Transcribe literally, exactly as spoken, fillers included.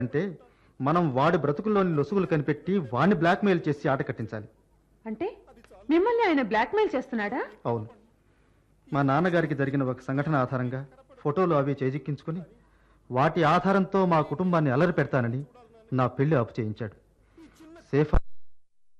అంటే మనం వాడి బ్రతుకుల్లోని లొసుగులు కనిపెట్టి వాడిని బ్లాక్మెయిల్ చేసి ఆట కట్టించాలి. అంటే మిమ్మల్ని ఆయన బ్లాక్మెయిల్ చేస్తున్నాడా? అవును. మా నాన్నగారికి జరిగిన ఒక సంఘటన ఆధారంగా ఫోటోలు అవి చేజిక్కించుకుని వాటి ఆధారంతో మా కుటుంబాన్ని అలరి పెడతానని నా పెళ్లి ఆపు చేయించాడు. సేఫ్